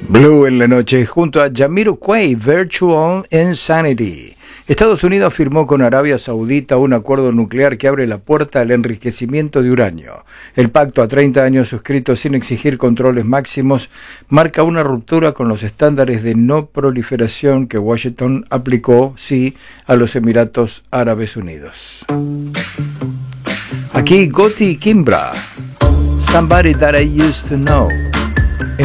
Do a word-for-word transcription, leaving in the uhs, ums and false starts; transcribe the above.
Blue en la noche junto a Jamiroquai, Virtual Insanity. Estados Unidos firmó con Arabia Saudita un acuerdo nuclear que abre la puerta al enriquecimiento de uranio. El pacto a treinta años suscrito sin exigir controles máximos marca una ruptura con los estándares de no proliferación que Washington aplicó, sí, a los Emiratos Árabes Unidos. Aquí Gotti y Kimbra, Somebody That I Used to Know.